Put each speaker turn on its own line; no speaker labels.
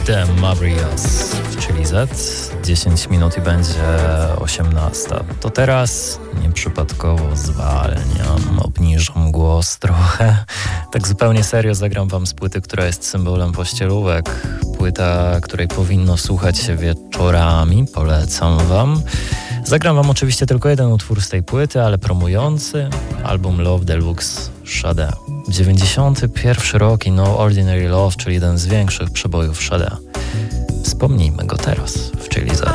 The Mabrios, czyli Z, 10 minut i będzie 18. To teraz nieprzypadkowo zwalniam, obniżam głos trochę. Tak zupełnie serio zagram wam z płyty, która jest symbolem pościelówek. Płyta, której powinno słuchać się wieczorami, polecam wam. Zagram wam oczywiście tylko jeden utwór z tej płyty, ale promujący album Love Deluxe Sade. 91 rok i No Ordinary Love, czyli jeden z większych przebojów Sade. Wspomnijmy go teraz w Chili Z.